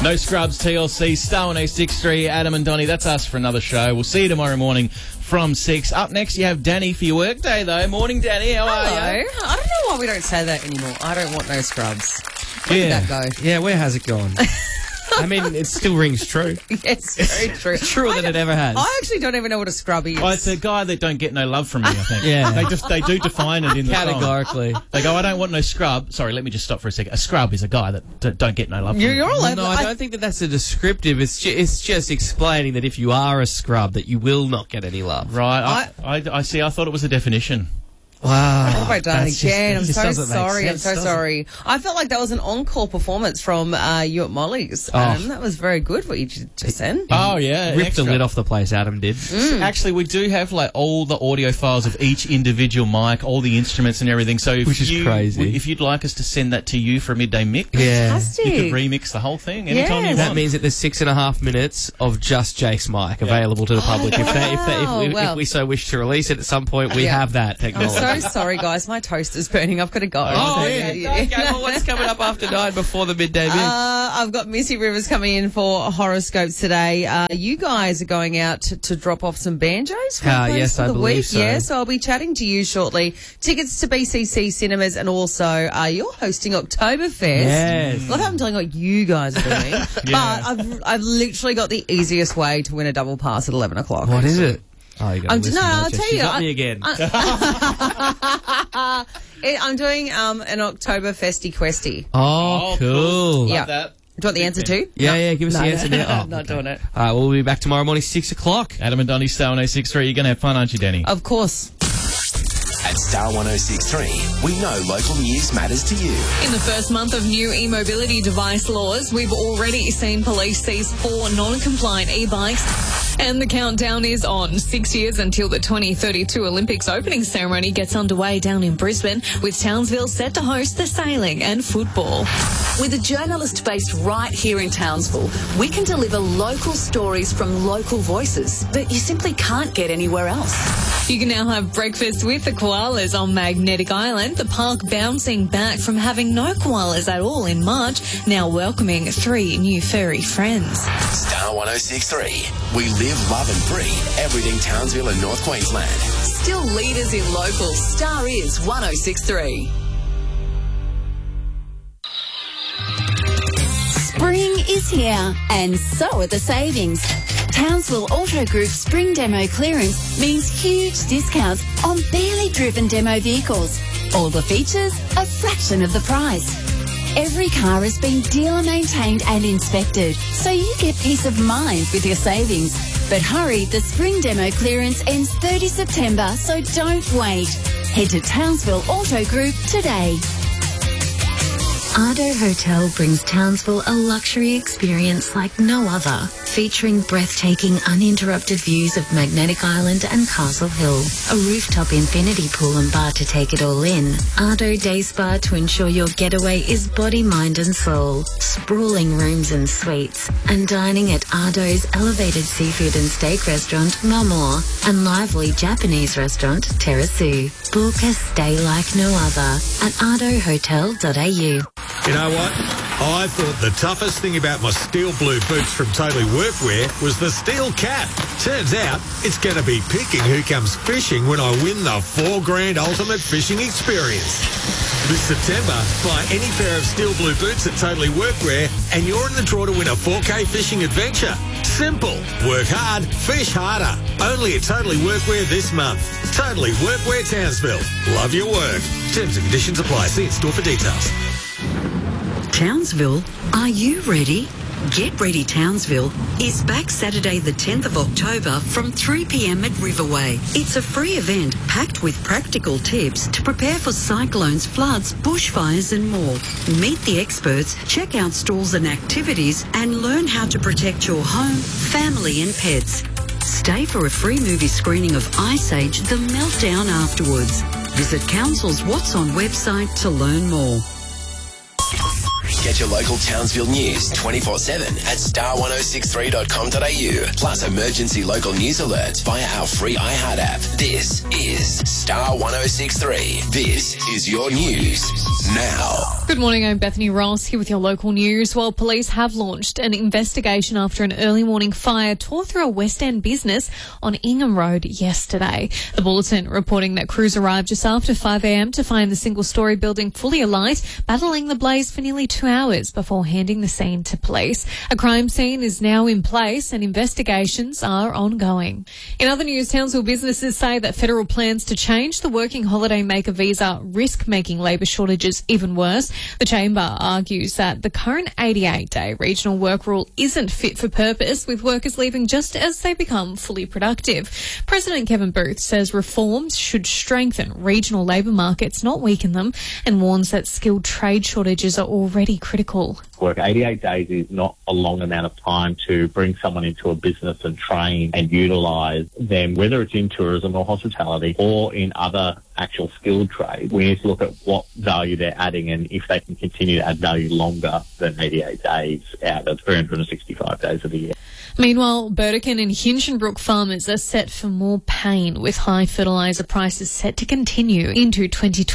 No Scrubs, TLC, Star 1063, Adam and Donnie. That's us for another show. We'll see you tomorrow morning from 6. Up next, you have Danny for your work day, though. Morning, Danny. How are you? I don't know why we don't say that anymore. I don't want no scrubs. Where did that go? Yeah, where has it gone? I mean, it still rings true. It's very true. It's truer than it ever has. I actually don't even know what a scrub is. Oh, it's a guy that don't get no love from me, I think. Yeah. They do define it in the Categorically. song. They go, I don't want no scrub. Sorry, let me just stop for a second. A scrub is a guy that don't get no love from me. You're all over. No, I don't think that's a descriptive. It's just explaining that if you are a scrub, that you will not get any love. Right. I see. I thought it was a definition. Wow. What have I done again? I'm It just so doesn't make sorry. I'm sense, so does it? sorry. I felt like that was an encore performance from you at Molly's. Oh. That was very good what you just said. Oh, yeah. Ripped extra. the lid off the place, Adam did. Actually, we do have like all the audio files of each individual mic, all the instruments and everything. So if Which is crazy. If you'd like us to send that to you for a midday mix, Yeah. Fantastic. you could remix the whole thing anytime you Yes. want. That means that there's 6.5 minutes of just Jake's mic available to the public. If we so wish to release it at some point, we have that I'm technology. so sorry, guys. My toaster's burning. I've got to go. Oh, So, yeah. Okay, well, what's coming up after 9 before the midday mix? I've got Missy Rivers coming in for horoscopes today. You guys are going out to drop off some banjos for Yes, for I the believe week. so. Yeah, so I'll be chatting to you shortly. Tickets to BCC Cinemas, and also you're hosting Oktoberfest. Yes. Love how I'm telling what you guys are doing. But I've literally got the easiest way to win a double pass at 11 o'clock. What is it? Oh, you got to listen. I'll don't you? tell She you. got me again. I'm doing an Oktoberfesty Questy. Oh, cool. Yeah. That. Do you want the answer too? Yeah, give us the answer now. I'm not doing it. All right, we'll be back tomorrow morning, 6 o'clock. Adam and Donnie, Star 1063. You're going to have fun, aren't you, Danny? Of course. At Star 1063, we know local news matters to you. In the first month of new e-mobility device laws, we've already seen police seize 4 non-compliant e-bikes. And the countdown is on. 6 years until the 2032 Olympics opening ceremony gets underway down in Brisbane, with Townsville set to host the sailing and football. With a journalist based right here in Townsville, we can deliver local stories from local voices that you simply can't get anywhere else. You can now have breakfast with the koalas on Magnetic Island, the park bouncing back from having no koalas at all in March, now welcoming 3 new furry friends. Star 1063, we live, love and breathe everything Townsville and North Queensland. Still leaders in local, Star is 1063. Spring is here, and so are the savings. Townsville Auto Group Spring Demo Clearance means huge discounts on barely driven demo vehicles. All the features, a fraction of the price. Every car has been dealer maintained and inspected, so you get peace of mind with your savings. But hurry, the Spring Demo Clearance ends 30 September, so don't wait. Head to Townsville Auto Group today. Ardo Hotel brings Townsville a luxury experience like no other, featuring breathtaking uninterrupted views of Magnetic Island and Castle Hill, a rooftop infinity pool and bar to take it all in, Ardo Day Spa to ensure your getaway is body, mind and soul, sprawling rooms and suites, and dining at Ardo's elevated seafood and steak restaurant, Mamor, and lively Japanese restaurant, Terrasu. Book a stay like no other at ardohotel.au. You know what? I thought the toughest thing about my steel blue boots from Totally Workwear was the steel cap. Turns out it's going to be picking who comes fishing when I win the $4,000 ultimate fishing experience. This September, buy any pair of steel blue boots at Totally Workwear and you're in the draw to win a 4K fishing adventure. Simple. Work hard, fish harder. Only at Totally Workwear this month. Totally Workwear Townsville. Love your work. Terms and conditions apply. See in store for details. Townsville, are you ready? Get Ready Townsville is back Saturday the 10th of October from 3 p.m. at Riverway. It's a free event packed with practical tips to prepare for cyclones, floods, bushfires and more. Meet the experts, check out stalls and activities and learn how to protect your home, family and pets. Stay for a free movie screening of Ice Age, The Meltdown afterwards. Visit Council's What's On website to learn more. Get your local Townsville news 24/7 at star1063.com.au. Plus emergency local news alerts via our free iHeart app. This is Star 1063. This is your news now. Good morning, I'm Bethany Ross here with your local news. Well, police have launched an investigation after an early morning fire tore through a West End business on Ingham Road yesterday. The bulletin reporting that crews arrived just after 5 a.m. to find the single-storey building fully alight, battling the blaze for nearly 2 hours before handing the scene to police. A crime scene is now in place and investigations are ongoing. In other news, Townsville businesses say that federal plans to change the working holiday maker visa risk making labour shortages even worse. The Chamber argues that the current 88-day regional work rule isn't fit for purpose, with workers leaving just as they become fully productive. President Kevin Booth says reforms should strengthen regional labour markets, not weaken them, and warns that skilled trade shortages are already critical. Work 88 days is not a long amount of time to bring someone into a business and train and utilise them, whether it's in tourism or hospitality or in other actual skilled trades. We need to look at what value they're adding and if they can continue to add value longer than 88 days out of 365 days of the year. Meanwhile, Burdekin and Hinchinbrook farmers are set for more pain, with high fertiliser prices set to continue into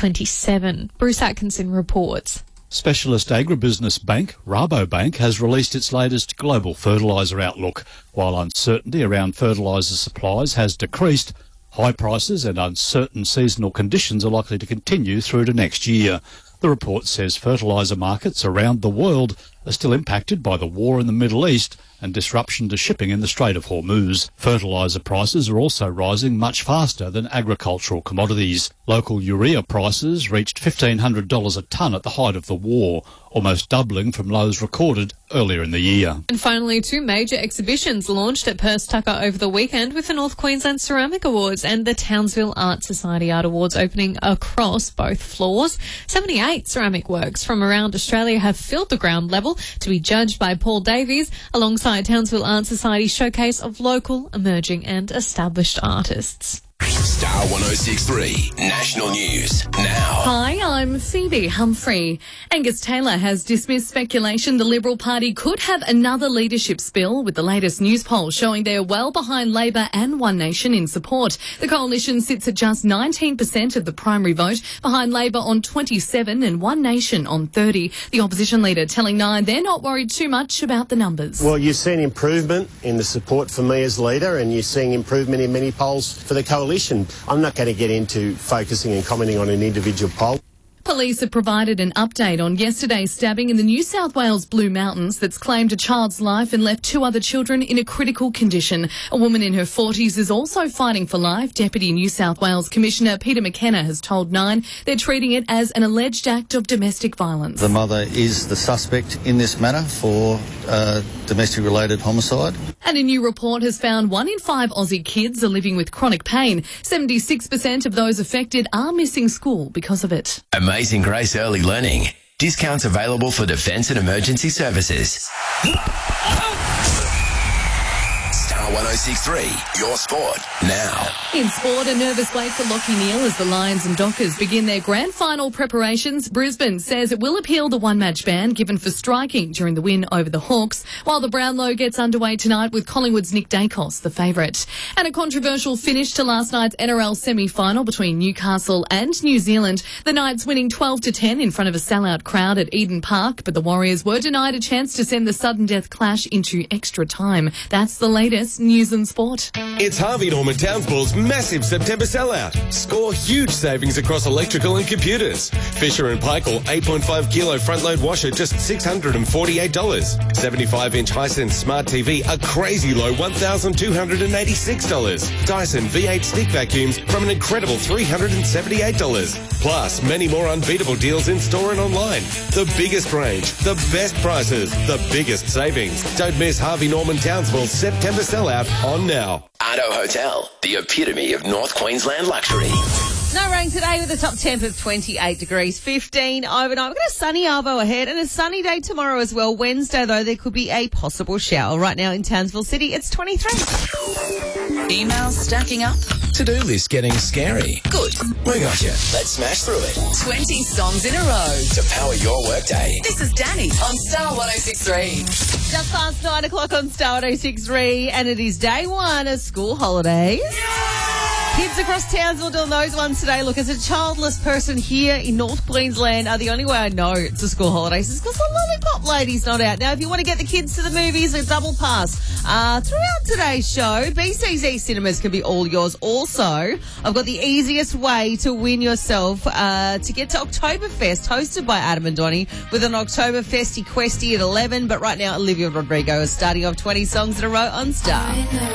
2027. Bruce Atkinson reports. Specialist agribusiness bank Rabobank has released its latest global fertiliser outlook. While uncertainty around fertiliser supplies has decreased, high prices and uncertain seasonal conditions are likely to continue through to next year. The report says fertiliser markets around the world are still impacted by the war in the Middle East and disruption to shipping in the Strait of Hormuz. Fertiliser prices are also rising much faster than agricultural commodities. Local urea prices reached $1,500 a tonne at the height of the war, almost doubling from lows recorded earlier in the year. And finally, 2 major exhibitions launched at Perth Tucker over the weekend, with the North Queensland Ceramic Awards and the Townsville Art Society Art Awards opening across both floors. 78 ceramic works from around Australia have filled the ground level to be judged by Paul Davies, alongside Townsville Art Society's showcase of local, emerging and established artists. Star 1063 National News now. Hi, I'm Phoebe Humphrey. Angus Taylor has dismissed speculation the Liberal Party could have another leadership spill, with the latest news poll showing they're well behind Labor and One Nation in support. The coalition sits at just 19% of the primary vote, behind Labor on 27 and One Nation on 30. The opposition leader telling Nine they're not worried too much about the numbers. Well, you've seen improvement in the support for me as leader, and you're seeing improvement in many polls for the coalition. I'm not going to get into focusing and commenting on an individual poll. Police have provided an update on yesterday's stabbing in the New South Wales Blue Mountains that's claimed a child's life and left 2 other children in a critical condition. A woman in her 40s is also fighting for life. Deputy New South Wales Commissioner Peter McKenna has told Nine they're treating it as an alleged act of domestic violence. The mother is the suspect in this matter for domestic-related homicide. And a new report has found 1 in 5 Aussie kids are living with chronic pain. 76% of those affected are missing school because of it. Amazing Grace Early Learning. Discounts available for defence and emergency services. Star 1063, your sport now. In sport, a nervous wait for Lachie Neale as the Lions and Dockers begin their grand final preparations. Brisbane says it will appeal the one-match ban given for striking during the win over the Hawks, while the Brownlow gets underway tonight with Collingwood's Nick Dacos, the favourite. And a controversial finish to last night's NRL semi-final between Newcastle and New Zealand. The Knights winning 12-10 in front of a sellout crowd at Eden Park, but the Warriors were denied a chance to send the sudden death clash into extra time. That's the latest news and sport. It's Harvey Norman Townsville's massive September sellout. Score huge savings across electrical and computers. Fisher & Paykel 8.5 kilo front load washer just $648. 75-inch Hisense smart TV a crazy low $1,286. Dyson V8 stick vacuums from an incredible $378. Plus many more unbeatable deals in store and online. The biggest range, the best prices, the biggest savings. Don't miss Harvey Norman Townsville's September sellout on now. Ardo Hotel, the epitome of North Queensland luxury. No rain today with a top temp of 28 degrees, 15 overnight. We've got a sunny arvo ahead and a sunny day tomorrow as well. Wednesday, though, there could be a possible shower. Right now in Townsville City, it's 23. Emails stacking up? To-do list getting scary? Good. We got you. Let's smash through it 20 songs in a row. to power your workday. This is Danny on Star 106.3. Just past 9 o'clock on Star 106.3, and it is day one of school holidays. Kids across Townsville doing those ones today. Look, as a childless person here in North Queensland, the only way I know it's the school holidays is because the Lollipop Lady's not out. Now, if you want to get the kids to the movies, a double pass. Throughout today's show, BCZ Cinemas can be all yours. Also, I've got the easiest way to win yourself to get to Oktoberfest, hosted by Adam and Donnie, with an Oktoberfesty Questy at 11. But right now, Olivia Rodrigo is starting off 20 songs in a row on Star.